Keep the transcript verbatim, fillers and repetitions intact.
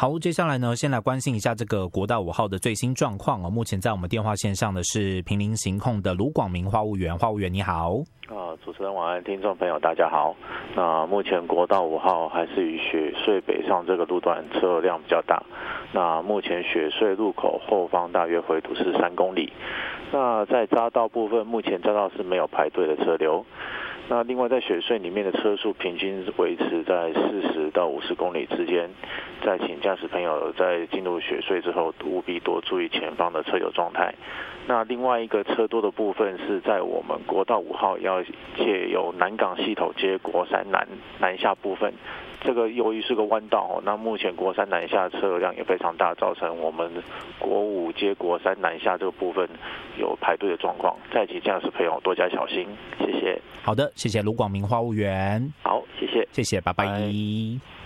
好，接下来呢，先来关心一下这个国道五号的最新状况哦。目前在我们电话线上的是平林行控的卢广明话务员，话务员你好。 啊，主持人晚安，听众朋友大家好。那目前国道五号还是以雪隧北上这个路段车辆比较大。那目前雪隧路口后方大约回堵是三公里。那在匝道部分，目前匝道是没有排队的车流。那另外在雪隧里面的车速平均维持在四十到五十公里之间。再请驾驶朋友在进入雪隧之后，务必多注意前方的车流状态。那另外一个车多的部分是在我们国道五号要借由南港系统接国三南南下部分，这个由于是个弯道哦，那目前国三南下车流量也非常大，造成我们国五接国三南下这个部分有排队的状况，再请驾驶朋友多加小心，谢谢。 好的，谢谢卢广明话务员。 好，谢谢， 谢谢，拜拜。 拜拜。